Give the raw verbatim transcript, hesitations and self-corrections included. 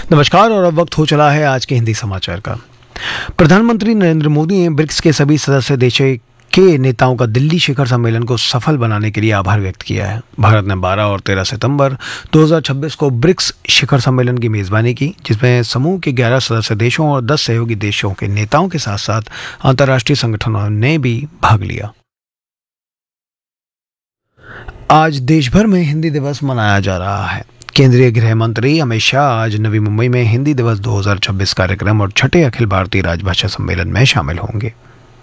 नमस्कार और अब वक्त हो चला है आज के हिंदी समाचार का। प्रधानमंत्री नरेंद्र मोदी ने ब्रिक्स के सभी सदस्य देशों के नेताओं का दिल्ली शिखर सम्मेलन को सफल बनाने के लिए आभार व्यक्त किया है। भारत ने बारह और तेरह सितंबर दो हज़ार छब्बीस को ब्रिक्स शिखर सम्मेलन की मेजबानी की, जिसमें समूह के ग्यारह सदस्य देशों और दस सहयोगी देशों के नेताओं के साथ साथ अंतर्राष्ट्रीय संगठनों ने भी भाग लिया। आज देश भर में हिंदी दिवस मनाया जा रहा है। केंद्रीय गृह मंत्री अमित शाह आज नवी मुंबई में हिंदी दिवस दो हज़ार छब्बीस कार्यक्रम और छठे अखिल भारतीय राजभाषा सम्मेलन में शामिल होंगे।